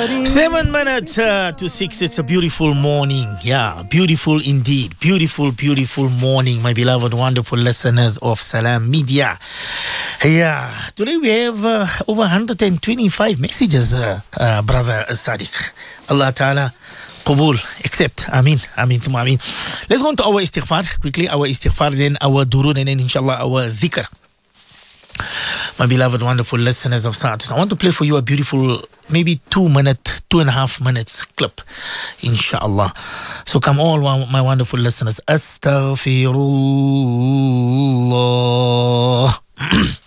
7 minutes to 6. It's a beautiful morning. Yeah, beautiful indeed. Beautiful, beautiful morning, my beloved, wonderful listeners of Salam Media. Yeah, today we have over 125 messages, Brother Sadiq. Allah Ta'ala Qabul, accept. Ameen, ameen, thumma ameen. Let's go on to our istighfar quickly. Our istighfar, then our durud, and then inshallah our dhikr. My beloved, wonderful listeners of Sa'atus, I want to play for you a beautiful, maybe 2.5 minutes clip, inshallah. So come all my wonderful listeners. Astaghfirullah.